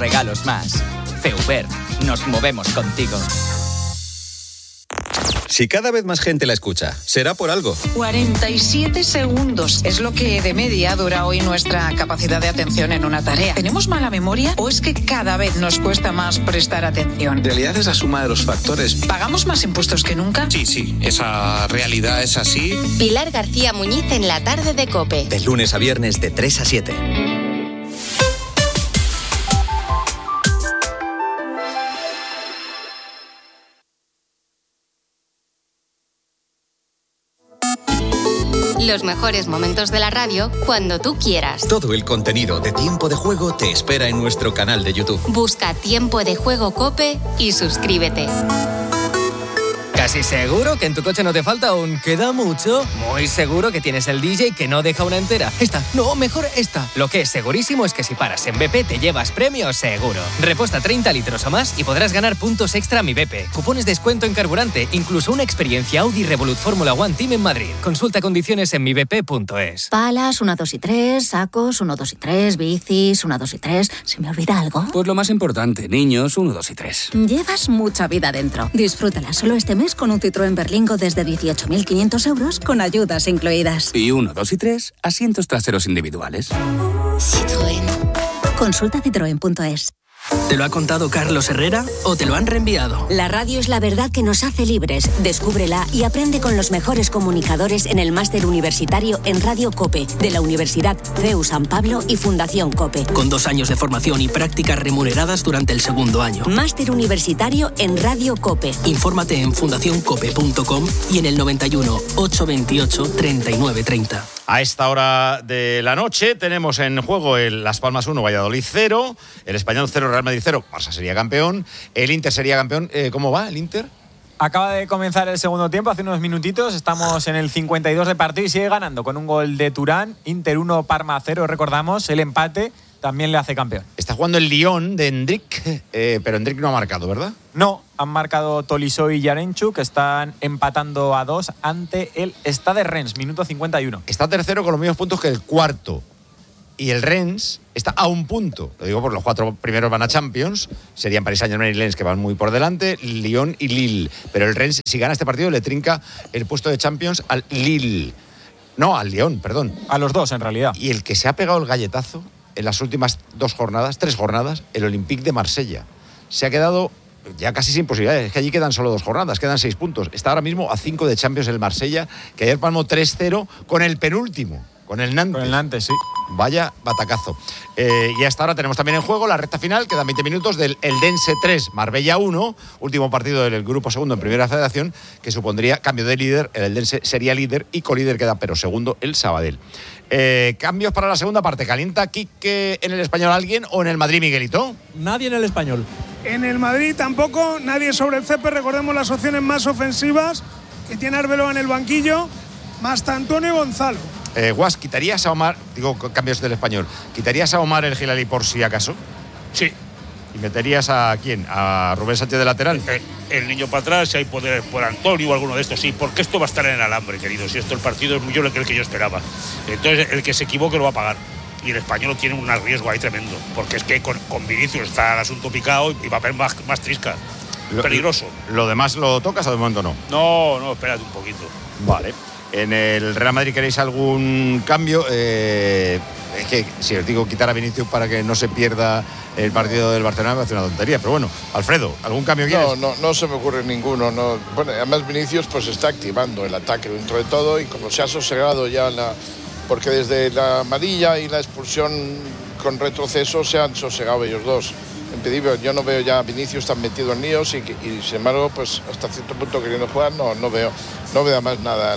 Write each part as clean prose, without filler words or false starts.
regalos más. Feubert, nos movemos contigo. Si cada vez más gente la escucha, será por algo. 47 segundos es lo que de media dura hoy nuestra capacidad de atención en una tarea. ¿Tenemos mala memoria o es que cada vez nos cuesta más prestar atención? En realidad es la suma de los factores. ¿Pagamos más impuestos que nunca? Sí, esa realidad es así. Pilar García Muñiz en la tarde de COPE. De lunes a viernes de 3 a 7. Los mejores momentos de la radio cuando tú quieras. Todo el contenido de Tiempo de Juego te espera en nuestro canal de YouTube. Busca Tiempo de Juego COPE y suscríbete. ¿Casi seguro que en tu coche no te falta un queda mucho? Muy seguro que tienes el DJ que no deja una entera. Esta, no, mejor esta. Lo que es segurísimo es que si paras en BP te llevas premio seguro. Repuesta 30 litros o más y podrás ganar puntos extra a mi BP, cupones de descuento en carburante, incluso una experiencia Audi Revolut Fórmula One Team en Madrid. Consulta condiciones en mibp.es. Palas, 1, 2 y 3, sacos, 1, 2 y 3, bicis, 1, 2 y 3. ¿Se me olvida algo? Pues lo más importante, niños, 1, 2 y 3. Llevas mucha vida dentro. Disfrútala solo este mes con un Citroën Berlingo desde 18.500 euros con ayudas incluidas. Y 1, 2 y 3, asientos traseros individuales. Citroën. Consulta citroen.es. ¿Te lo ha contado Carlos Herrera o te lo han reenviado? La radio es la verdad que nos hace libres. Descúbrela y aprende con los mejores comunicadores en el máster universitario en Radio COPE de la Universidad CEU San Pablo y Fundación COPE. Con 2 años de formación y prácticas remuneradas durante el segundo año. Máster universitario en Radio COPE. Infórmate en fundacioncope.com y en el 91 828 3930. A esta hora de la noche tenemos en juego el Las Palmas 1, Valladolid 0, el Español 0, Real Madrid 0, Barça sería campeón, el Inter sería campeón. ¿Cómo va el Inter? Acaba de comenzar el segundo tiempo, hace unos minutitos, estamos en el 52 de partido y sigue ganando con un gol de Turán, Inter 1, Parma 0, recordamos, el empate también le hace campeón. Está jugando el Lyon de Endrick, pero Endrick no ha marcado, ¿verdad? No, han marcado Tolisso y Yarenchuk, que están empatando a 2 ante el Stade Rennes, minuto 51. Está tercero con los mismos puntos que el cuarto. Y el Rennes está a un punto. Lo digo porque los 4 primeros van a Champions. Serían Paris Saint-Germain y Lens, que van muy por delante, Lyon y Lille. Pero el Rennes, si gana este partido, le trinca el puesto de Champions al Lille. No, al Lyon, perdón. A los dos, en realidad. Y el que se ha pegado el galletazo en las últimas 3 jornadas, el Olympique de Marsella. Se ha quedado ya casi sin posibilidades. Es que allí quedan solo 2 jornadas, quedan 6 puntos. Está ahora mismo a 5 de Champions el Marsella, que ayer palmó 3-0 con el penúltimo, con el Nantes. Con el Nantes, sí. Vaya batacazo. Y hasta ahora tenemos también en juego la recta final, quedan 20 minutos del Eldense 3, Marbella 1, último partido del grupo segundo en Primera Federación, que supondría cambio de líder. El Eldense sería líder y colíder queda, pero segundo el Sabadell. Cambios para la segunda parte. ¿Calienta Quique en el Español alguien o en el Madrid, Miguelito? Nadie en el Español. En el Madrid tampoco, nadie sobre el césped. Recordemos las opciones más ofensivas que tiene Arbeloa en el banquillo, más Antonio y Gonzalo. Guas, ¿quitarías a Omar, digo cambios del Español, ¿quitarías a Omar el Gilali por si acaso? Sí. ¿Y meterías a quién? ¿A Rubén Sánchez de lateral? El niño para atrás, si hay poder por Antonio o alguno de estos, sí, porque esto va a estar en el alambre, querido. Si esto el partido es mucho el que yo esperaba. Entonces, el que se equivoque lo va a pagar. Y el Español tiene un riesgo ahí tremendo, porque es que con Vinicius está el asunto picado y va a haber más trisca. Peligroso. ¿Lo demás lo tocas o de momento no? No, espérate un poquito. Vale. ¿En el Real Madrid queréis algún cambio? Es que si os digo quitar a Vinicius para que no se pierda el partido del Barcelona, me hace una tontería. Pero bueno, Alfredo, ¿algún cambio quieres? No se me ocurre ninguno. No. Bueno, además Vinicius pues está activando el ataque dentro de todo y como se ha sosegado ya porque desde la amarilla y la expulsión con retroceso se han sosegado ellos dos. En principio yo no veo ya a Vinicius tan metido en líos y sin embargo pues hasta cierto punto queriendo jugar no veo más nada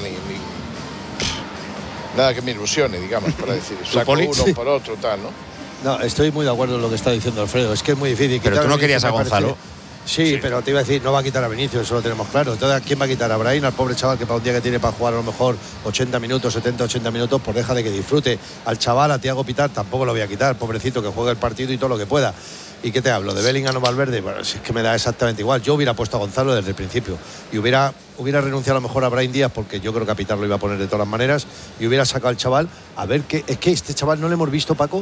nada que me ilusione, digamos, para decir saco uno por otro tal, ¿no? No, estoy muy de acuerdo en lo que está diciendo Alfredo, es que es muy difícil. Pero tú no querías a Gonzalo. Sí, pero te iba a decir, no va a quitar a Vinicius, eso lo tenemos claro. Entonces, ¿quién va a quitar a Brahim, al pobre chaval que para un día que tiene para jugar a lo mejor 80 minutos, 70, 80 minutos, pues deja de que disfrute? Al chaval, a Thiago Pitar, tampoco lo voy a quitar, pobrecito, que juegue el partido y todo lo que pueda. ¿Y qué te hablo? ¿De Bellingham o Valverde? Bueno, si es que me da exactamente igual. Yo hubiera puesto a Gonzalo desde el principio y hubiera renunciado a lo mejor a Brahim Díaz, porque yo creo que a Pitar lo iba a poner de todas las maneras, y hubiera sacado al chaval a ver qué. Es que este chaval no le hemos visto, Paco,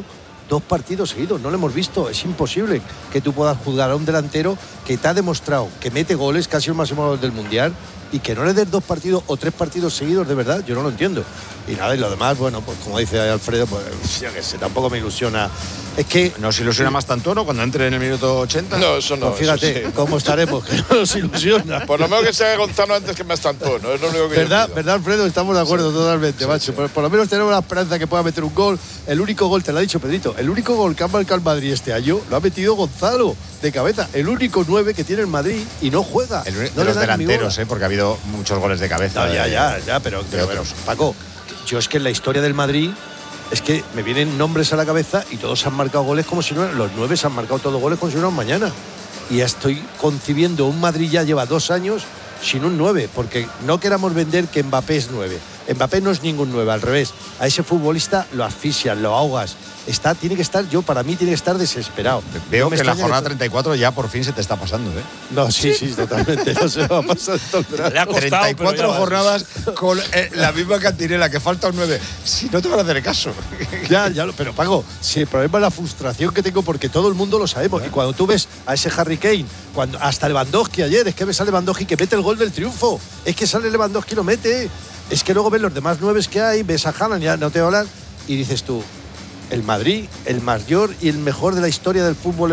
2 partidos seguidos, no lo hemos visto. Es imposible que tú puedas juzgar a un delantero que te ha demostrado que mete goles, casi el máximo gol del Mundial, y que no le des 2 partidos o 3 partidos seguidos, de verdad, yo no lo entiendo. Y nada, y lo demás, bueno, pues como dice Alfredo, pues ya que sé, tampoco me ilusiona. Es que ¿nos ilusiona más Tantuono cuando entre en el minuto 80? No, eso no. Pues fíjate eso sí. cómo estaremos, que no nos ilusiona. Por lo menos que sea Gonzalo antes que más Tantuono, es lo único que ¿Verdad, yo ¿verdad, Alfredo? Estamos de acuerdo totalmente, macho. Por lo menos tenemos la esperanza que pueda meter un gol. El único gol, te lo ha dicho Pedrito, el único gol que ha marcado el Madrid este año lo ha metido Gonzalo de cabeza. El único 9 que tiene el Madrid y no juega. De los delanteros, porque ha habido muchos goles de cabeza. No, ya, pero Paco, yo es que en la historia del Madrid es que me vienen nombres a la cabeza y todos han marcado goles como si no. Los 9 se han marcado todos goles como si no mañana. Y ya estoy concibiendo un Madrid ya lleva 2 años sin un 9, porque no queramos vender que Mbappé es 9. Mbappé no es ningún 9, al revés. A ese futbolista lo asfixias, lo ahogas. Tiene que estar, para mí tiene que estar desesperado. Veo que la jornada 34 ya por fin se te está pasando, ¿eh? No, sí, totalmente. No se va a pasar todo el rato. Le ha costado, 34 jornadas con la misma cantinela, que falta un 9. Si no te van a hacer caso. Ya, pero Paco, si el problema es la frustración que tengo, porque todo el mundo lo sabemos. Y cuando tú ves a ese Harry Kane, hasta Lewandowski ayer, es que ves a Lewandowski que mete el gol del triunfo. Es que sale Lewandowski y lo mete. Es que luego ves los demás 9 que hay, ves a Haaland, ya no te voy a hablar, y dices tú, el Madrid, el mayor y el mejor de la historia del fútbol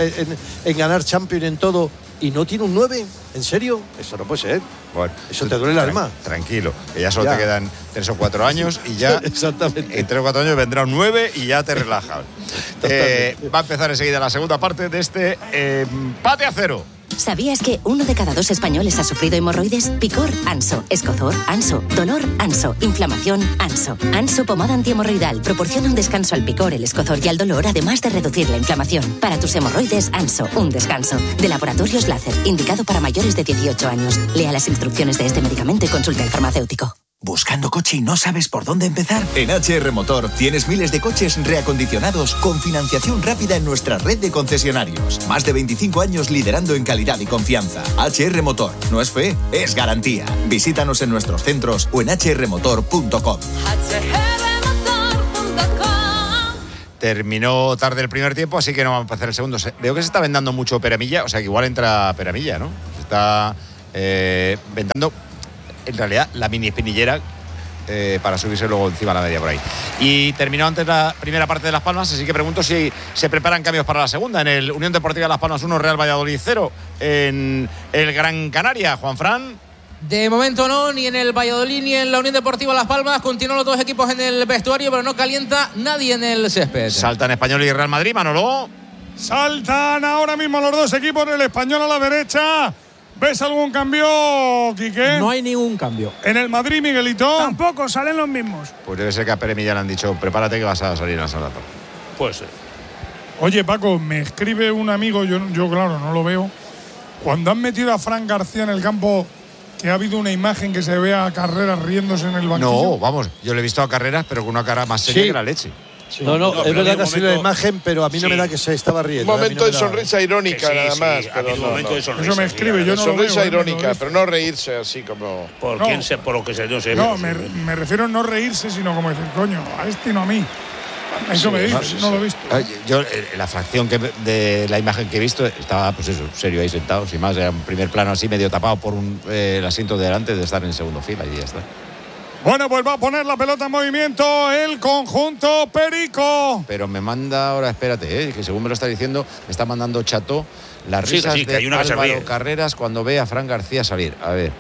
en ganar Champions en todo, y no tiene un 9, ¿en serio? Eso no puede ser. Bueno, eso te duele el alma. Tranquilo, que ya solo te quedan 3 o 4 años y ya exactamente. En 3 o 4 años vendrá un 9 y ya te relajas. Va a empezar enseguida la segunda parte de este empate a 0. ¿Sabías que 1 de cada 2 españoles ha sufrido hemorroides? Picor, Anso. Escozor, Anso. Dolor, Anso. Inflamación, Anso. Anso pomada antihemorroidal proporciona un descanso al picor, el escozor y al dolor, además de reducir la inflamación. Para tus hemorroides, Anso. Un descanso. De Laboratorios Láser, indicado para mayores de 18 años. Lea las instrucciones de este medicamento y consulte al farmacéutico. ¿Buscando coche y no sabes por dónde empezar? En HR Motor tienes miles de coches reacondicionados con financiación rápida en nuestra red de concesionarios. Más de 25 años liderando en calidad y confianza. HR Motor. No es fe, es garantía. Visítanos en nuestros centros o en hrmotor.com. Terminó tarde el primer tiempo, así que no vamos a empezar el segundo. Veo que se está vendando mucho Peramilla, o sea que igual entra Peramilla, ¿no? Se está vendando... En realidad, la mini espinillera para subirse luego encima a la media por ahí. Y terminó antes la primera parte de Las Palmas, así que pregunto si se preparan cambios para la segunda. En el Unión Deportiva Las Palmas 1, Real Valladolid 0. En el Gran Canaria, Juanfran. De momento no, ni en el Valladolid ni en la Unión Deportiva Las Palmas. Continúan los 2 equipos en el vestuario, pero no calienta nadie en el césped. Saltan Español y Real Madrid, Manolo. Saltan ahora mismo los 2 equipos, el Español a la derecha. ¿Ves algún cambio, Quique? No hay ningún cambio. ¿En el Madrid, Miguelito? Tampoco, salen los mismos. Pues debe ser que a Peramilla le han dicho, prepárate que vas a salir a la sala. Puede ser. Oye, Paco, me escribe un amigo, yo claro, no lo veo. Cuando han metido a Fran García en el campo, que ha habido una imagen que se ve a Carreras riéndose en el banquillo. No, vamos, yo le he visto a Carreras, pero con una cara más seria que la leche. Sí. No, es verdad que ha sido la imagen, pero a mí no me da que se estaba riendo. Un momento de sonrisa irónica, nada más. Pero un momento de sonrisa. Eso me escribe, yo no lo veo. Sonrisa irónica, pero no reírse así como... Por lo que se yo sé. No, me refiero a no reírse, sino como decir, coño, a este y no a mí. Eso me dice, no lo he visto. Yo, la fracción de la imagen que he visto, estaba, pues eso, serio ahí sentado, sin más, era un primer plano así, medio tapado por el asiento de delante de estar en segundo fila y ya está. Bueno, pues va a poner la pelota en movimiento el conjunto Perico. Pero me manda ahora, espérate, que según me lo está diciendo, me está mandando Chato las risas de Álvaro Carreras cuando ve a Fran García salir. A ver.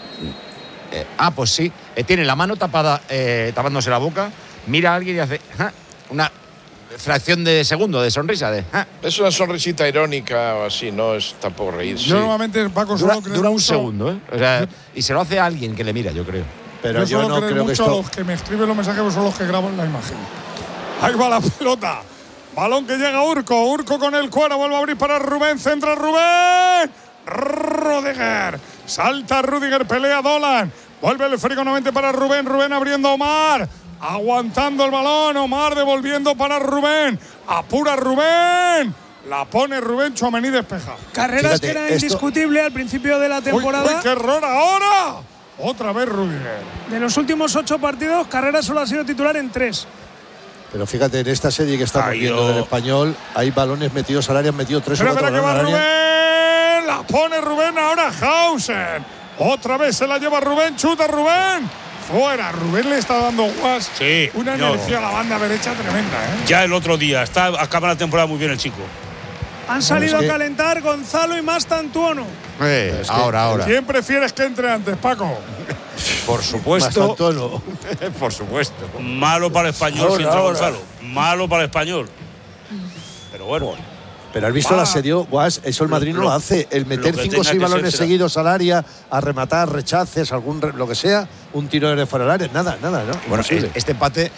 Pues sí, tiene la mano tapada, tapándose la boca, mira a alguien y hace una fracción de segundo de sonrisa. Es una sonrisita irónica o así, no es tampoco reírse. Yo normalmente, Paco, dura un segundo, O sea, y se lo hace a alguien que le mira, yo creo. Pero yo no creo mucho que a los que me escriben los mensajes son los que graban la imagen. Ahí va la pelota. Balón que llega Urco. Urco con el cuero. Vuelve a abrir para Rubén. Centra Rubén. Rudiger. Salta Rudiger. Pelea Dolan. Vuelve el esférico nuevamente para Rubén. Rubén abriendo Omar. Aguantando el balón. Omar devolviendo para Rubén. Apura Rubén. La pone Rubén. Tchouaméni despeja. Carreras que era indiscutible al principio de la temporada. ¡Uy, qué error ahora! Otra vez Rudiger. De los últimos 8 partidos, Carreras solo ha sido titular en 3. Pero fíjate, en esta serie que estamos viendo del Español, hay balones metidos al área, han metido 3 o 4 Espera que va balones al área. Rubén. La pone Rubén ahora Hausen. Otra vez se la lleva Rubén. Chuta Rubén. Fuera. Rubén le está dando una energía a la banda derecha tremenda. Ya el otro día. Acaba la temporada muy bien el chico. Han salido a calentar Gonzalo y Mastantuono. Ahora. ¿Quién prefieres que entre antes, Paco? Por supuesto. Por supuesto. Malo para el Español si entra Gonzalo. Malo para el Español. Pero bueno. Pero has visto el asedio, Guas, eso el Madrid no lo hace. El meter 5 o 6 balones seguidos al área, a rematar, rechaces, lo que sea, un tiro de fuera del área, nada, ¿no? Bueno, imposible. este empate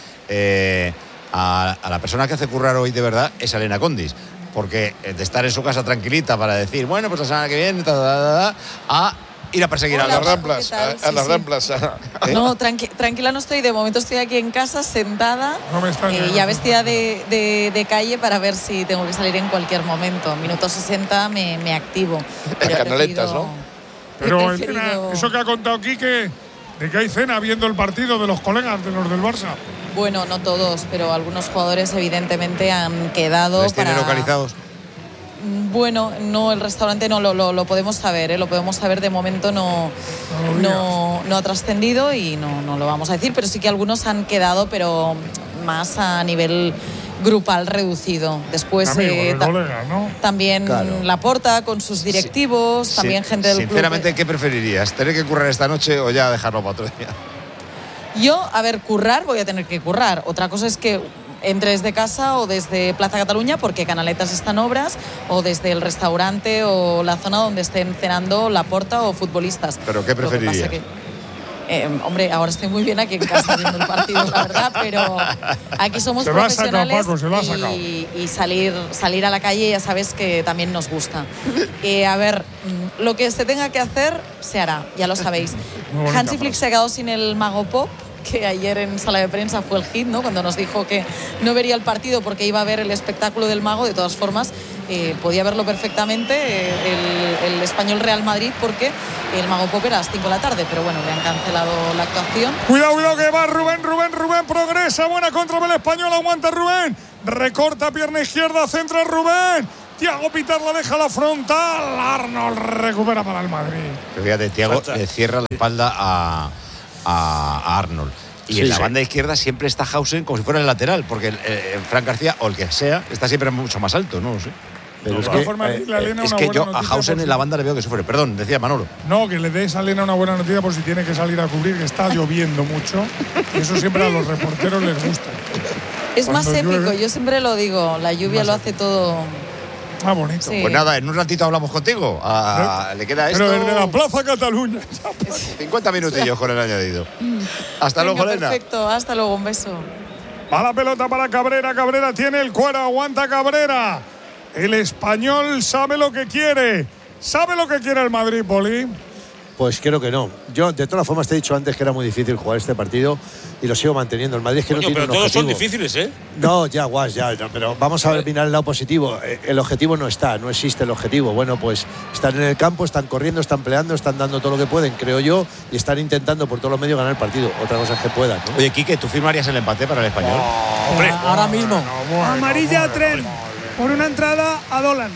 a la persona que hace currar hoy de verdad es Elena Condis. Porque de estar en su casa tranquilita para decir, bueno, pues la semana que viene, a ir a perseguir a las Ramblas. A las Ramblas. No, tranquila no estoy. De momento estoy aquí en casa, sentada, ya vestida de calle para ver si tengo que salir en cualquier momento. Minuto 60 me activo. Canaletas, ¿no? Pero eso que ha contado Quique, de que hay cena viendo el partido de los colegas de los del Barça. Bueno, no todos, pero algunos jugadores evidentemente han quedado. ¿Les tiene localizados? Bueno, no, el restaurante no lo podemos saber, lo podemos saber. De momento no ha trascendido y no lo vamos a decir, pero sí que algunos han quedado, pero más a nivel grupal reducido. Después también Laporta con sus directivos, también gente del club. Sinceramente, ¿qué preferirías? ¿Tener que currar esta noche o ya dejarlo para otro día? Yo, currar, voy a tener que currar. Otra cosa es que entres de casa o desde Plaza Cataluña, porque Canaletas están obras, o desde el restaurante o la zona donde estén cenando Laporta o futbolistas. ¿Pero qué preferirías? Hombre, ahora estoy muy bien aquí en casa viendo el partido, la verdad, pero aquí somos profesionales y salir a la calle ya sabes que también nos gusta. Lo que se tenga que hacer se hará, ya lo sabéis. Hansi Flick se ha quedado sin el Mago Pop, que ayer en sala de prensa fue el hit, ¿no? Cuando nos dijo que no vería el partido porque iba a ver el espectáculo del Mago. De todas formas, podía verlo perfectamente el Español Real Madrid, porque el Mago Pop era a las 5 de la tarde, pero bueno, le han cancelado la actuación. Cuidado que va Rubén progresa, buena contra el Español, aguanta Rubén, recorta pierna izquierda, centra Rubén. Thiago Pitar la deja a la frontal, Arnold recupera para el Madrid. Pero fíjate, Thiago le cierra la espalda a Arnold. Y en la banda izquierda siempre está Hausen como si fuera el lateral, porque Fran García o el que sea está siempre mucho más alto, no lo sé. Pero es que yo a Hausen en la banda le veo que sufre. Perdón, decía Manolo. No, que le des a Elena una buena noticia por si tiene que salir a cubrir, que está lloviendo mucho. Y eso siempre a los reporteros les gusta. Es más épico, yo siempre lo digo, la lluvia lo hace todo. Bonito. Sí. Pues nada, en un ratito hablamos contigo. Le queda esto. Pero desde la Plaza Cataluña. 50 minutillos con el añadido. Hasta luego, Elena. Perfecto, hasta luego, un beso. Va la pelota para Cabrera. Cabrera tiene el cuero, aguanta Cabrera. El Español sabe lo que quiere. ¿Sabe lo que quiere el Madrid, Poli? Pues creo que no. Yo, de todas formas, te he dicho antes que era muy difícil jugar este partido y lo sigo manteniendo. El Madrid es que no tiene pero un todos objetivo. son difíciles, ¿eh? No, pero vamos a mirar el lado positivo. El objetivo no existe el objetivo. Bueno, pues están en el campo, están corriendo, están peleando, están dando todo lo que pueden, creo yo, y están intentando por todos los medios ganar el partido. Otra cosa es que puedan, ¿no? Oye, Quique, ¿tú firmarías el empate para el Español? Hombre, ahora mismo. Amarilla a Tren por una entrada a Dolan.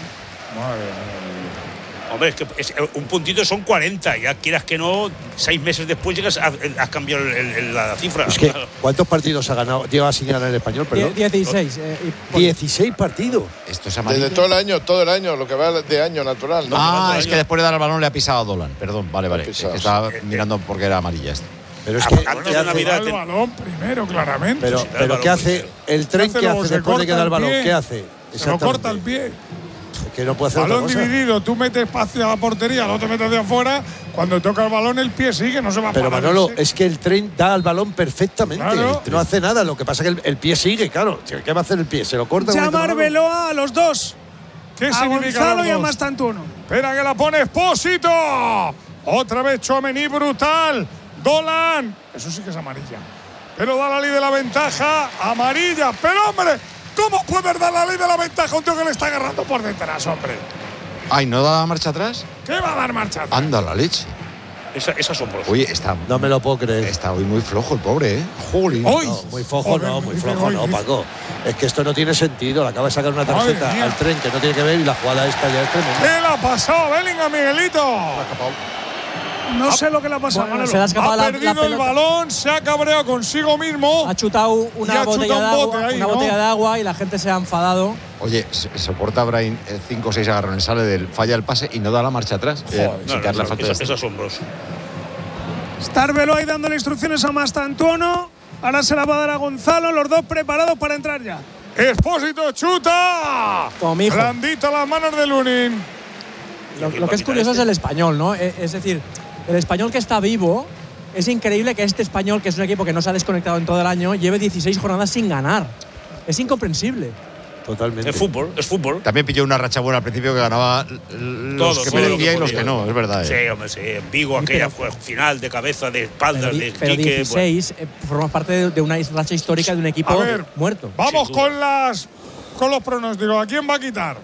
Hombre, es que un puntito son 40. Ya quieras que no, 6 meses después llegas a cambiar la cifra. Es que, ¿cuántos partidos ha ganado? Lleva sin ganar el Español, perdón. 16. 16 partidos. Esto es amarillo. Desde todo el año, lo que va de año natural, ¿no? Es que después de dar el balón le ha pisado a Dolan. Perdón, vale. Estaba mirando porque era amarilla esta. Pero es que antes de Navidad el balón primero, claramente. Pero ¿qué hace el Tren? ¿Qué hace después de que da el balón? ¿Qué hace? Se lo corta el pie. Que no puede hacer balón otra cosa. Dividido, tú metes espacio a la portería, no te metes de afuera. Cuando toca el balón, el pie sigue, no se va a parar. Pero Manolo, es que el Tren da al balón perfectamente. Claro. No hace nada, lo que pasa es que el pie sigue, claro. ¿Qué va a hacer el pie? ¿Se lo corta? Llamar Beloa a los dos. ¿Qué a significa Gonzalo y a Mastantuono. Espera que la pone Expósito. Otra vez Tchouaméni, brutal. Dolan. Eso sí que es amarilla. Pero da la ley de la ventaja. Amarilla. Pero, hombre, ¿cómo puedes dar la ley de la ventaja a un tío que le está agarrando por detrás, hombre? Ay, ¿no da marcha atrás? ¿Qué va a dar marcha atrás? Anda la leche. Es asombroso. Oye, no me lo puedo creer. Está hoy muy flojo el pobre, ¿eh? Jolín. No, muy flojo no, Paco. Es que esto no tiene sentido. Le acaba de sacar una tarjeta al tren que no tiene que ver y la jugada esta ya es tremenda. ¿Qué le ha pasado a Bellingham, Miguelito? No sé lo que le ha pasado. Bueno, se le ha escapado ha perdido el balón, se ha cabreado consigo mismo. Ha chutado una botella de agua y la gente se ha enfadado. Oye, soporta a Brahim 5 o 6 agarrones, falla el pase y no da la marcha atrás. Es asombroso. Está Arbeloa ahí dándole instrucciones a Mastantuono. Ahora se la va a dar a Gonzalo, los dos preparados para entrar ya. Expósito chuta. Blandita las manos de Lunin. Lo que es curioso es el español, ¿no? Es decir, el español que está vivo, es increíble que este español, que es un equipo que no se ha desconectado en todo el año, lleve 16 jornadas sin ganar. Es incomprensible. Totalmente. Es fútbol. También pilló una racha buena al principio que ganaba los que merecía y los que no, es verdad. Sí, hombre, sí. En Vigo, aquella fue final de cabeza, de espaldas, de Quique. Pero 16 forma parte de una racha histórica de un equipo muerto. Vamos con los pronósticos. ¿A quién va a quitar?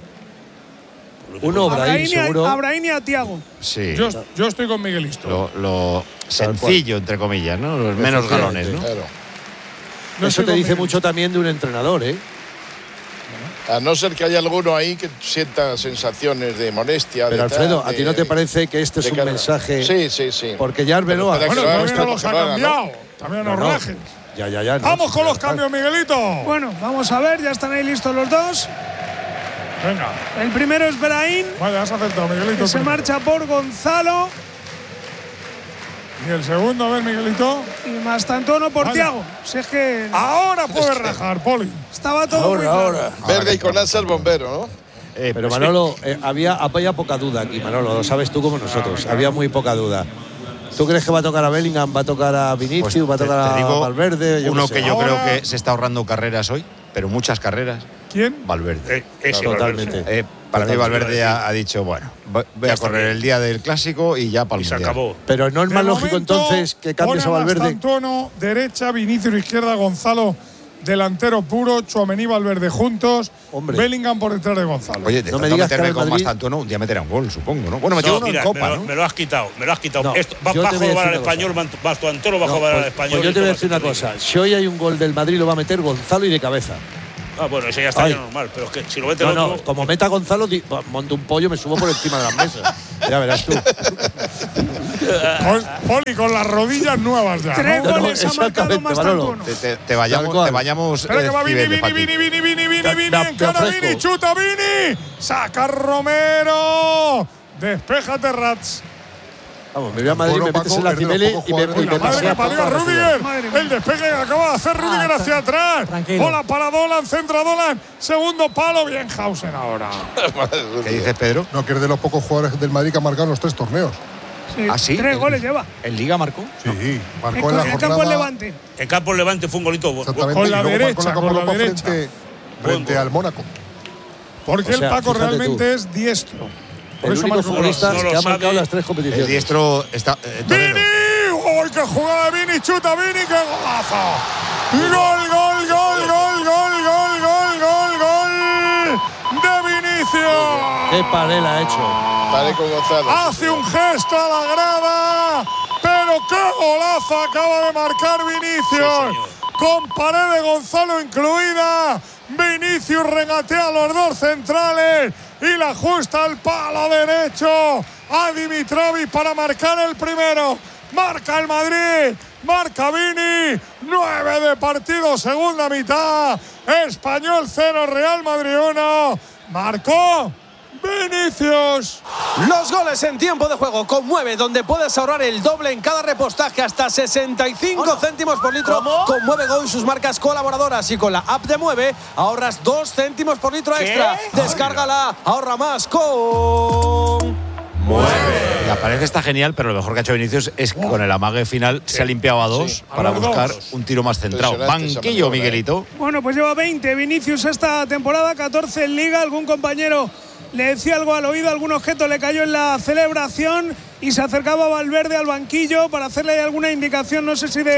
Uno, Brahim, seguro. A Brahim y a Thiago. Sí. Yo estoy con Miguelito. Lo sencillo, entre comillas, ¿no? Los menos galones, ¿no? Claro. Eso te dice mucho también de un entrenador, ¿eh? A no ser que haya alguno ahí que sienta sensaciones de molestia. Pero Alfredo, ¿a ti no te parece que este es un mensaje? Sí. Porque ya Arbeloa… Bueno, también no los ha cambiado. También los rajes. Ya. Vamos con los cambios, Miguelito. Bueno, vamos a ver, ya están ahí listos los dos. Venga. El primero es Brahim. Vaya, has acertado, Miguelito. Que se marcha por Gonzalo. Y el segundo, a ver, Miguelito. Y Mastantuono por Thiago. Si es que… Ahora puedes rajar, Poli. Estaba todo muy claro. Verde y con asa el bombero, ¿no? Pero Manolo, había poca duda aquí, Manolo. Lo sabes tú como nosotros. Había muy poca duda. ¿Tú crees que va a tocar a Bellingham, va a tocar a Vinicius, va a tocar a Valverde? Uno que yo creo que se está ahorrando carreras hoy, pero muchas carreras. ¿Quién? Valverde. Totalmente. Para mí Valverde ha dicho, bueno, voy a correr el día del clásico y ya para el mundial. Se acabó. Pero no es más lógico entonces que cambies a Valverde. Mastantuono, derecha, Vinicius izquierda, Gonzalo delantero puro, Tchouaméni, Valverde juntos, Bellingham por detrás de Gonzalo. Oye, no me digas que con Mastantuono un día meterá un gol, supongo, ¿no? Bueno, metió uno en Copa, ¿no? Me lo has quitado. No, va a jugar al español, Mastantuono va a jugar al español. Pues yo te voy a decir una cosa, si hoy hay un gol del Madrid lo va a meter Gonzalo y de cabeza. Ah, bueno, eso ya está normal, pero es que si lo mete no, como meta Gonzalo, monto un pollo, me subo por encima de las mesas. Ya verás tú. Poli, con las rodillas nuevas ya. 3 goles ha marcado Mastantuono. Te vayamos. Espera que va Vini, encara Vini, chuta Vini. Saca Romero. Despéjate, Rats. Vamos, me voy a Madrid, me metes en la Cimeli y me pasea por Rudiger. El despegue que acaba de hacer Rudiger hacia atrás. Bola para Dolan, centra Dolan. Segundo palo, bien Hausen ahora. ¿Qué dices, Pedro? No, que es de los pocos jugadores del Madrid que han marcado en los 3 torneos. Sí, ¿Ah, sí? 3 goles lleva. ¿En Liga marcó? Sí, marcó en la jornada. En Campo Levante. En Campo Levante fue un golito. Exactamente. Con la derecha, frente al Mónaco. Porque el Paco realmente es diestro. El único futbolista que ha marcado las 3 competiciones. El diestro está… ¡Vini! ¡Uy, qué jugada Vini! ¡Chuta Vini! ¡Qué golazo! ¡Gol de Vinicius! ¡Qué pared ha hecho! Pared con Gonzalo. Hace un gesto a la grada, pero qué golazo acaba de marcar Vinicius. Con pared de Gonzalo incluida. Vinicius regatea a los 2 centrales y la ajusta al palo derecho a Dimitrovic para marcar el primero. Marca el Madrid, marca Vini. 9 de partido, segunda mitad. Español 0, Real Madrid 1. Marcó Vinicius. Los goles en tiempo de juego con Mueve, donde puedes ahorrar el doble en cada repostaje, hasta 65 céntimos por litro. Con Mueve Go y sus marcas colaboradoras, y con la app de Mueve ahorras 2 céntimos por litro extra. Descárgala, ahorra más con Mueve. La pared está genial, pero lo mejor que ha hecho Vinicius es que con el amague final se ha limpiado a 2 para buscar un tiro más centrado. Banquillo, Miguelito. Bueno, pues lleva 20 Vinicius esta temporada, 14 en Liga. Algún compañero le decía algo al oído, algún objeto le cayó en la celebración y se acercaba Valverde al banquillo para hacerle alguna indicación, no sé si de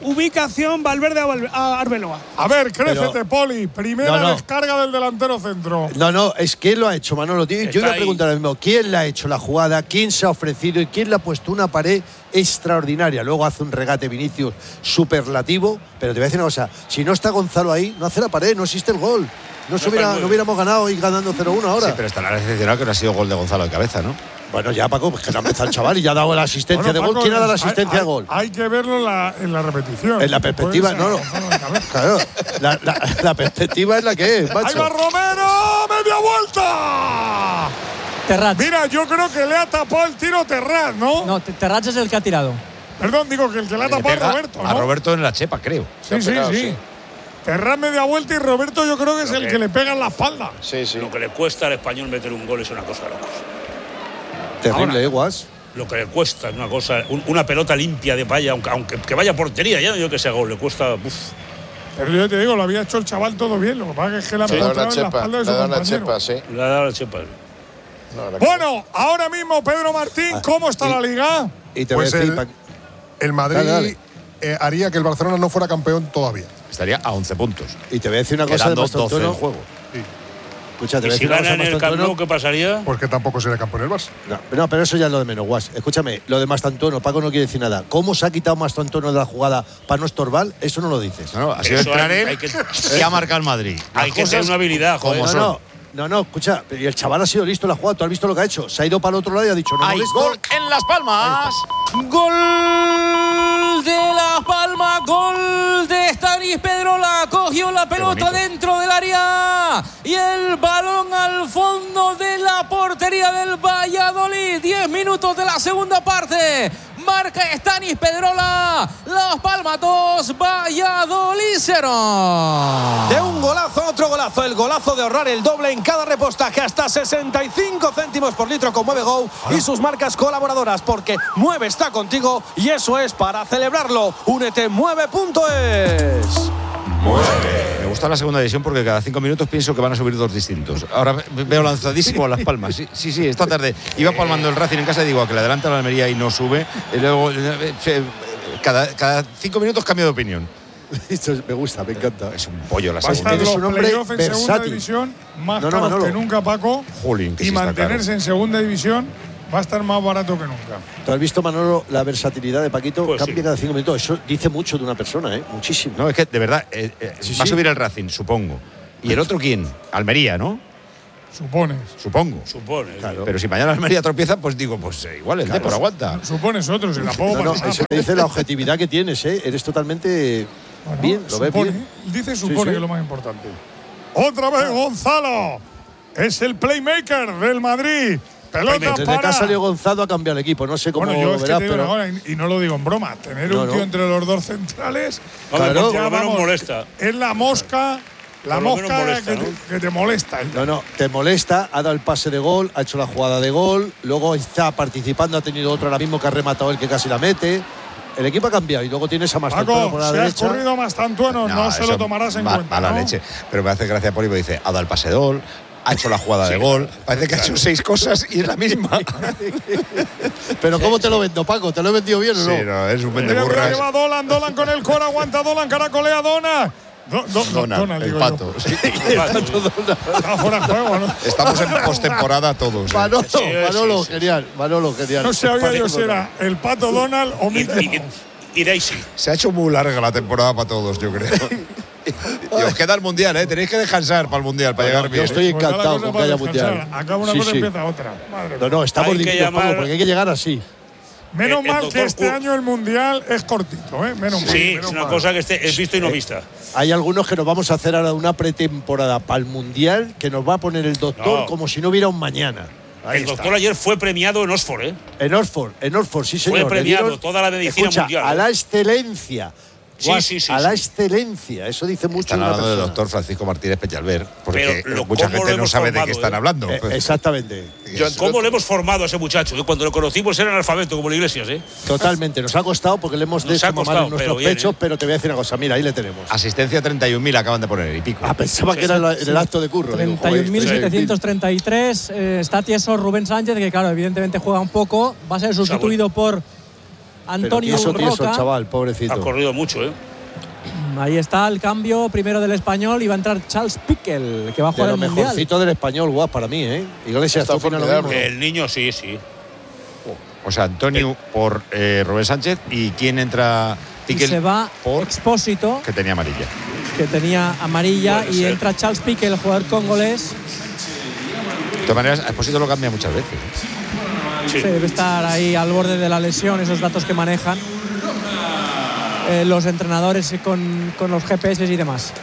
ubicación Valverde a Arbeloa. A ver, crécete, Poli. Primera descarga del delantero centro. No, es que lo ha hecho Manolo, tío. Yo le pregunto ahora mismo, ¿quién le ha hecho la jugada? ¿Quién se ha ofrecido? ¿Y quién le ha puesto una pared extraordinaria? Luego hace un regate Vinicius superlativo. Pero te voy a decir una cosa, si no está Gonzalo ahí, no hace la pared, no existe el gol. No hubiéramos ganado y ganando 0-1 ahora. Sí, pero estará decepcionado que no ha sido gol de Gonzalo de cabeza, ¿no? Bueno, ya, Paco, pues que no ha empezado el chaval y ya ha dado la asistencia de gol. ¿Quién ha dado la asistencia de gol? Hay que verlo en la repetición. En la perspectiva, no. Claro, la perspectiva es la que es, macho. ¡Ahí va Romero! ¡Media vuelta! Terrats. Mira, yo creo que le ha tapado el tiro Terrats, ¿no? No, Terrats es el que ha tirado. Perdón, digo que el que le ha tapado es Roberto, ¿no? A Roberto en la chepa, creo. Sí. Terrats media vuelta y Roberto yo creo que es el que le pega en la espalda. Sí. Lo que le cuesta al Español meter un gol es una cosa de locos. Terrible, Guas. Lo que le cuesta es una cosa, una pelota limpia de palla, aunque que vaya a portería, ya no digo que sea gol, le cuesta. Pero yo te digo, lo había hecho el chaval todo bien, lo que pasa es que la pelota en la espalda de su compañero. Le ha dado la chepa. Bueno, ahora mismo, Pedro Martín, ¿cómo está la Liga? Y te voy a decir, el Madrid haría que el Barcelona no fuera campeón todavía. Estaría a 11 puntos. Y te voy a decir una cosa de 12 en juego. Sí. ¿Y si gana en el Camp Nou, qué pasaría? Pues que tampoco sería campeón el Barça. No, pero eso ya es lo de menos, Guas. Escúchame, lo de Mastantuono, Paco no quiere decir nada. ¿Cómo se ha quitado Mastantuono de la jugada para no estorbar? Eso no lo dices. No, ha sido entrar él y ha marcado el Madrid. Hay que tener una habilidad, joder. No, escucha, y el chaval ha sido listo en la jugada. ¿Tú has visto lo que ha hecho? Se ha ido para el otro lado y ha dicho, no molesto. ¡Gol en Las Palmas! ¡Gol de Las Palmas! ¡Gol de Stanis Pedrola! Cogió la pelota dentro del área y el balón al fondo de la portería del Valladolid. 10 minutos de la segunda parte. Marca Stanis Pedrola. Las Palmas 2, Valladolid 0. De un golazo a otro golazo. El golazo de ahorrar el doble en cada repostaje hasta 65 céntimos por litro con Mueve Go y sus marcas colaboradoras, porque Mueve está contigo y eso es para celebrarlo. Únete Mueve.es. Me gusta la segunda división porque cada 5 minutos pienso que van a subir dos distintos. Ahora veo lanzadísimo a Las Palmas. Sí, esta tarde iba palmando el Racing en casa y digo que le adelanta la Almería y no sube. Y luego cada 5 minutos cambio de opinión. Esto me gusta, me encanta. Es un pollo la segunda. segunda. Es un hombre en segunda división más caros que nunca, Paco. Jolín, que y sí mantenerse en segunda división va a estar más barato que nunca. ¿Tú has visto, Manolo, la versatilidad de Paquito? Pues cambia cada 5 minutos. Eso dice mucho de una persona, muchísimo. No, es que de verdad va a subir el Racing, supongo. ¿Y el otro quién? Almería, ¿no? Supongo. Claro. Pero si mañana Almería tropieza, pues digo, pues igual el Depor aguanta. Supones otro, si tampoco No, eso te dice la objetividad que tienes, Eres totalmente bien, lo ves bien. Dice supone que es lo más importante. Otra vez Gonzalo. Es el playmaker del Madrid. Pelota Desde para. que ha salido Gonzalo ha cambiado el equipo. No sé cómo yo es verás, que te digo pero ahora, y no lo digo en broma, tener un tío entre los dos centrales, claro, ya por lo menos molesta. Es la mosca. La mosca molesta, que te molesta. No, te molesta, ha dado el pase de gol, ha hecho la jugada de gol, luego está participando, ha tenido otro ahora mismo que ha rematado el que casi la mete. El equipo ha cambiado y luego tienes a Mastantuono por la Paco, derecha. si has corrido Mastantuono, no se lo tomarás en cuenta. Mala leche. Pero me hace gracia Poli, dice, ha dado el pase de gol, ha hecho la jugada de gol, parece que ha hecho 6 cosas y es la misma. Pero ¿cómo te lo vendo, Paco? ¿Te lo he vendido bien o no? Sí, no, es un Mira vendeburras. que va Dolan con el core, aguanta Dolan, caracolea Donan. Donald, el pato. Sí. Está fuera de juego, ¿no? Estamos en postemporada todos. Manolo, genial. No sabía yo si era el pato Donald o Mickey. Y Daisy. Se ha hecho muy larga la temporada para todos, yo creo. Y os queda el Mundial, Tenéis que descansar para el Mundial, para llegar bien. Yo estoy encantado con que haya Mundial. Acaba una cosa y empieza otra. Madre no, estamos diciendo, Paco, porque hay que llegar así. Menos mal que este año el Mundial es cortito, Menos mal. Sí, es una cosa que es visto y no vista. Hay algunos que nos vamos a hacer ahora una pretemporada para el Mundial que nos va a poner el doctor como si no hubiera un mañana. El doctor ayer fue premiado en Oxford, En Oxford, sí, señor. Fue premiado toda la medicina mundial. A la excelencia. Sí. A la excelencia, eso dice mucho. Están hablando del doctor Francisco Martínez Peñalver, porque mucha gente no sabe de qué están hablando. Exactamente. ¿Cómo le hemos formado a ese muchacho? Que cuando lo conocimos era analfabeto, como la Iglesias, Totalmente, nos ha costado porque le hemos desmamado en nuestros pechos, pero te voy a decir una cosa, mira, ahí le tenemos. Asistencia 31.000 acaban de poner y pico. Pensaba que era el acto de curro. 31.733, está tieso Rubén Sánchez, que claro, evidentemente juega un poco, va a ser sustituido por Antonio Roca. El chaval, pobrecito. Ha corrido mucho, ¿eh? Ahí está el cambio primero del Español y va a entrar Charles Piquel, que va a jugar el Mundial. Lo mejorcito del Español, guau, para mí, ¿eh? Iglesias está formidable. El niño sí. O sea, Antonio por Rubén Sánchez. ¿Y quién entra? Piquel. Y se va por Expósito, que tenía amarilla. Y entra Charles Piquel, el jugador congolés. De todas maneras, Expósito lo cambia muchas veces. Sí, debe estar ahí al borde de la lesión, esos datos que manejan los entrenadores con los GPS y demás.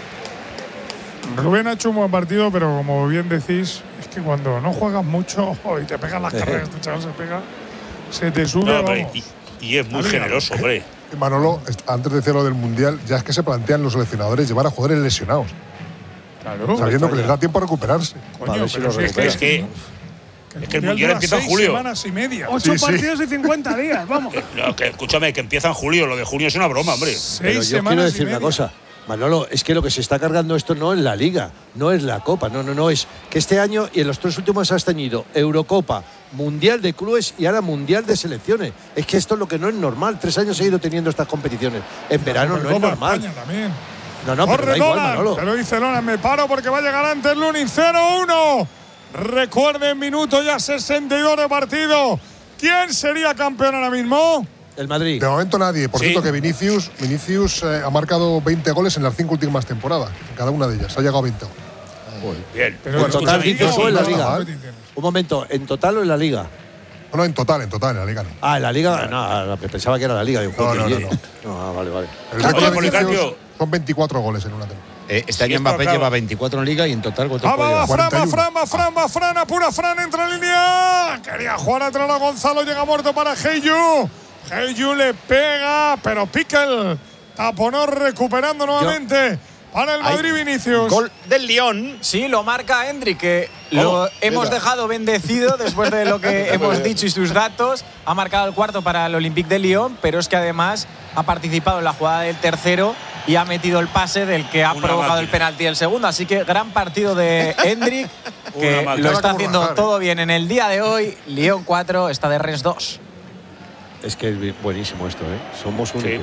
Rubén ha hecho un buen partido, pero como bien decís, es que cuando no juegas mucho y te pegan las carreras, este chaval se te sube. Y es muy generoso, hombre. Manolo, antes de decir lo del Mundial, ya es que se plantean los seleccionadores llevar a jugadores lesionados. Claro. Sabiendo que les da tiempo a recuperarse. Coño, es que el Mundial empieza en julio. 6 semanas y media. 8 partidos y 50 días, vamos. Escúchame, que empieza en julio. Lo de junio es una broma, hombre. Pero yo quiero decir una cosa. Manolo, es que lo que se está cargando esto no es la Liga, no es la Copa, no, es que este año y en los 3 últimos has tenido Eurocopa, Mundial de Clubes y ahora Mundial de Selecciones. Es que esto es lo que no es normal. 3 años he ido teniendo estas competiciones. En verano no es normal. También. No, pero da igual, Manolo. Pero dice Lonan, me paro porque va a llegar antes Lunin 0-1. Recuerden, minuto ya 62 de partido. ¿Quién sería campeón ahora mismo? El Madrid. De momento nadie. Por cierto que Vinicius ha marcado 20 goles en las 5 últimas temporadas. En cada una de ellas. Ha llegado a 20. Bien. Pero en total dices o en la Liga. Un momento, ¿en total o en la Liga? No, en total, en la Liga no. Ah, en la Liga, no, pensaba que era la Liga. No. Vale. El récord de Vinicius son 24 goles en una temporada. Este año Mbappé lleva 24 en Liga y en total ¿cuánto puede llevar? Fran, apura Fran, entra en línea. Quería jugar atrás a Gonzalo, llega muerto para Heyu. Heyu le pega, pero Piquel taponó recuperando nuevamente para el Madrid. Vinicius. Gol del Lyon. Sí, lo marca Endrick, que lo hemos dejado bendecido después de lo que hemos dicho y sus datos. Ha marcado el cuarto para el Olympique de Lyon, pero es que además ha participado en la jugada del tercero y ha metido el pase del que ha provocado el penalti el segundo. Así que gran partido de Endrick, que lo está haciendo todo bien en el día de hoy. Lyon 4, está de Rennes 2. Es que es buenísimo esto, ¿eh? Somos únicos.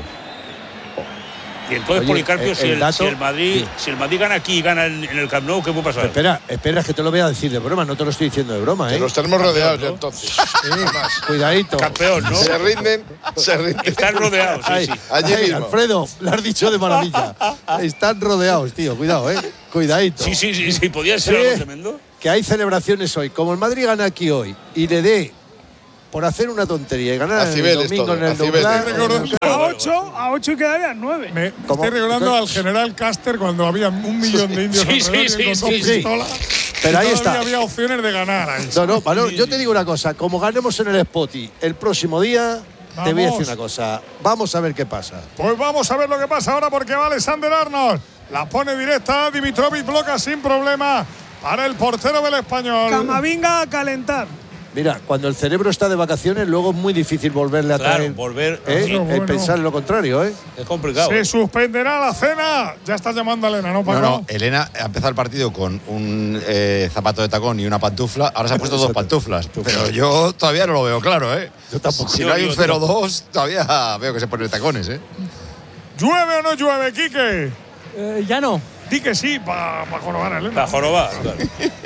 Y entonces, Policarpio, si el Madrid gana aquí y gana en el Camp Nou, ¿qué puede pasar? Espera, es que te lo voy a decir de broma, no te lo estoy diciendo de broma, ¿eh? Los tenemos rodeados ya entonces. Cuidadito. Campeón, ¿no? Se rinden. Están rodeados, sí. Allí mismo. Alfredo, lo has dicho de maravilla. Están rodeados, tío, cuidado, Cuidadito. Sí, podía ser algo tremendo. Que hay celebraciones hoy. Como el Madrid gana aquí hoy y le dé por hacer una tontería y ganar el domingo en el Douglas. A 8 y quedarían 9. Me estoy recordando al general Caster cuando había 1 millón de indios alrededor con 2 pistolas. Pero ahí está. Había opciones de ganar ahí. No, yo te digo una cosa. Como ganemos en el Spotty el próximo día, te voy a decir una cosa. Vamos a ver qué pasa. Pues vamos a ver lo que pasa ahora porque va Alexander Arnold. La pone directa. Dimitrovic bloca sin problema para el portero del Español. Camavinga a calentar. Mira, cuando el cerebro está de vacaciones, luego es muy difícil volverle a traer. Pensar lo contrario, ¿eh? Es complicado. Se suspenderá la cena. Ya estás llamando a Elena, ¿no, Paco? No, Elena ha empezado el partido con un zapato de tacón y una pantufla. Ahora se ha puesto 2 pantuflas. Pero yo todavía no lo veo claro, ¿eh? Yo tampoco. Si no hay un 0-2, todavía veo que se ponen tacones, ¿eh? ¿Llueve o no llueve, Quique? Ya no. Di que sí, para jorobar a Elena. Para jorobar, claro.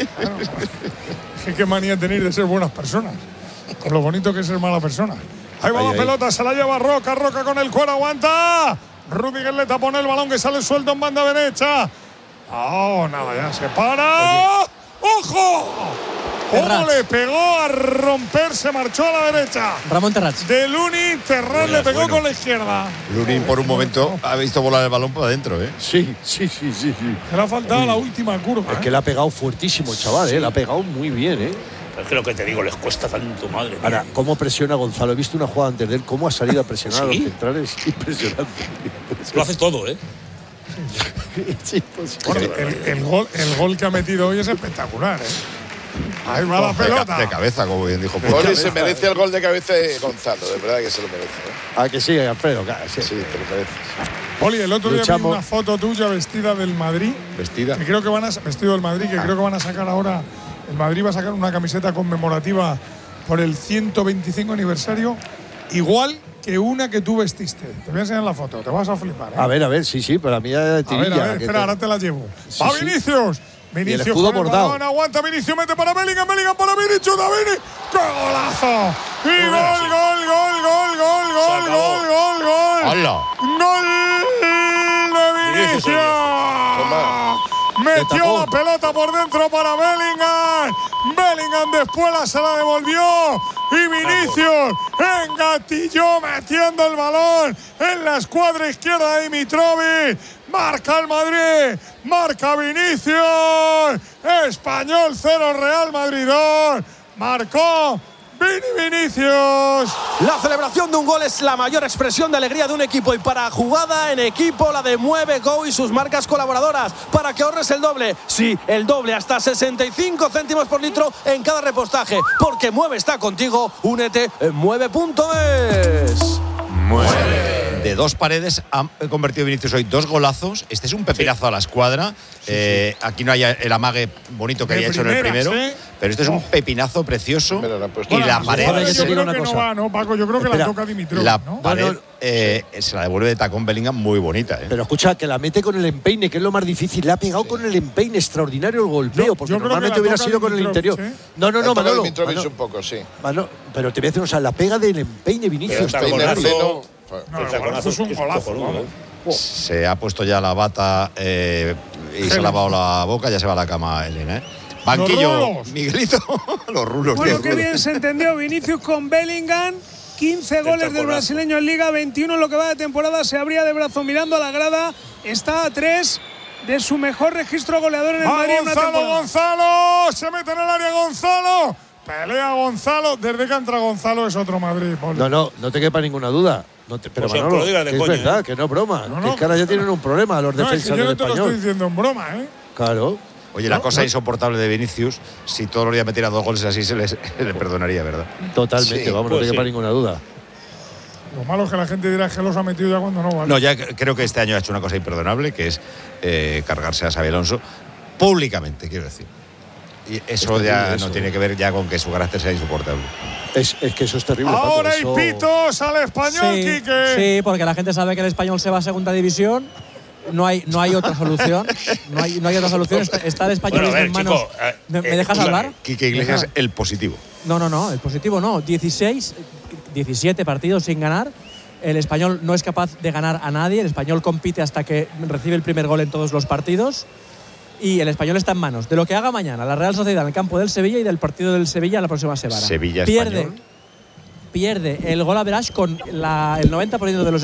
Qué manía tenéis de ser buenas personas. Con lo bonito que es ser mala persona. Ahí va la pelota, se la lleva Roca con el cuero, aguanta. Rudiger le tapó el balón que sale suelto en banda derecha. Nada, ya se para. ¡Ojo! ¿Cómo le pegó a romper? Se marchó a la derecha. Ramón Terrats. De Lunin, Terrats le pegó con la izquierda. Lunin por un momento ha visto volar el balón para adentro, ¿eh? Sí. Le ha faltado la última curva. Es que le ha pegado fuertísimo el chaval, ¿eh? Le ha pegado muy bien, ¿eh? Es que lo que te digo, les cuesta tanto, madre mía. Ahora, ¿cómo presiona Gonzalo? He visto una jugada antes de él, cómo ha salido a presionar a los centrales. Impresionante. Lo hace todo, ¿eh? Sí, pues. Bueno, el gol que ha metido hoy es espectacular, ¿eh? Ahí va la pelota. De cabeza, como bien dijo. Poli se merece el gol de cabeza de Gonzalo, de verdad que se lo merece. Ah, que sí, Alfredo, claro. Sí, te lo mereces. Poli, el otro día vi una foto tuya vestida del Madrid. ¿Vestida? Que creo que vestido del Madrid, que creo que van a sacar ahora. El Madrid va a sacar una camiseta conmemorativa por el 125 aniversario. Igual que una que tú vestiste. Te voy a enseñar la foto, te vas a flipar. A ver, sí, pero a mí ya de tirilla. A ver, espera, ahora te la llevo. Sí, ¡Va sí. Vinicius! Vinicius escudo con el bordado. balón, aguanta Vinicius, mete para Bellingham, Bellingham para Vinicius, Davini. ¡Qué golazo! Y gol. ¡Hola! ¡Gol de Vinicius! Metió la pelota por dentro para Bellingham. Bellingham después se la devolvió. Y Vinicius engatilló metiendo el balón en la escuadra izquierda de Dimitrovic. Marca el Madrid. Marca Vinicius. Español 0, Real Madrid 2. Marcó Vinicius. La celebración de un gol es la mayor expresión de alegría de un equipo, y para jugada en equipo la de Mueve Go y sus marcas colaboradoras, para que ahorres el doble. Sí, el doble, hasta 65 céntimos por litro en cada repostaje, porque Mueve está contigo. Únete en mueve.es. De dos paredes ha convertido Vinicius hoy 2 golazos. Este es un pepinazo a la escuadra. Aquí no hay el amague bonito que había hecho en el primero, pero este es un pepinazo precioso. Y la pared. Yo creo que no va, ¿no, Paco? Yo creo que la toca Dimitrovic. La ¿no? pared se la devuelve de tacón Bellingham, muy bonita. Pero escucha, que la mete con el empeine, que es lo más difícil. Le ha pegado con el empeine, extraordinario el golpeo, porque normalmente hubiera sido con el interior. No, Manolo. Dimitrovic un poco, sí. Pero te voy a decir, o sea, la pega del empeine Vinicius. Es un golazo. Se ha puesto ya la bata y se ha lavado la boca, ya se va a la cama Elena. Banquillo, Miguelito. Los rulos. Bueno, qué bien se entendió Vinicius con Bellingham. 15 goles del brasileño en Liga, 21 en lo que va de temporada. Se abría de brazo mirando a la grada. Está a 3 de su mejor registro goleador en el Madrid. Gonzalo, se mete en el área Gonzalo. Pelea Gonzalo. Desde que entra Gonzalo es otro Madrid, Poli. No te quepa ninguna duda. Pero pues Manolo, de que es coña, verdad, que no es broma. Que es que ahora ya tienen un problema los defensas es que yo del no te lo Español. estoy diciendo en broma, Claro. Oye, la cosa insoportable de Vinicius, si todos los días metiera 2 goles así, se le perdonaría, ¿verdad? Totalmente, no te quepa ninguna duda. Lo malo es que la gente dirá que los ha metido ya cuando no vale. No, ya creo que este año ha hecho una cosa imperdonable, que es cargarse a Xabi Alonso públicamente, quiero decir. Y eso ya no tiene que ver ya con que su carácter sea insoportable. Es que eso es terrible. Ahora Paco, hay pitos al Español, Quique. Sí, porque la gente sabe que el Español se va a segunda división. No hay otra solución. No hay otra solución. Está el españolismo en manos. ¿Me dejas hablar? Quique Iglesias, el positivo. No, el positivo no. 17 partidos sin ganar. El Español no es capaz de ganar a nadie. El Español compite hasta que recibe el primer gol en todos los partidos. Y el Español está en manos de lo que haga mañana la Real Sociedad en el campo del Sevilla y del partido del Sevilla la próxima semana. Sevilla pierde el gol average con el 90% de los